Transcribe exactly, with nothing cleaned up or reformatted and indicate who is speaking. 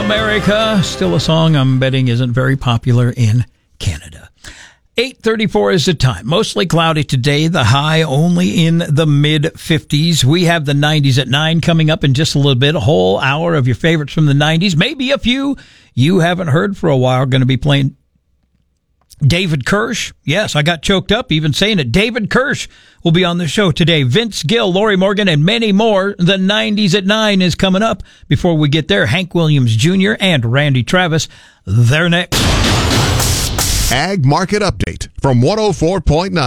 Speaker 1: America. Still a song I'm betting isn't very popular in Canada. eight thirty-four is the time. Mostly cloudy today. The high only in the mid fifties. We have the nineties at nine coming up in just a little bit. A whole hour of your favorites from the nineties. Maybe a few you haven't heard for a while. Going to be playing David Kirsch. Yes, I got choked up even saying it. David Kirsch will be on the show today. Vince Gill, Lori Morgan, and many more. The nineties at nine is coming up. Before we get there, Hank Williams Junior and Randy Travis. They're next.
Speaker 2: Ag Market Update from one oh four point nine.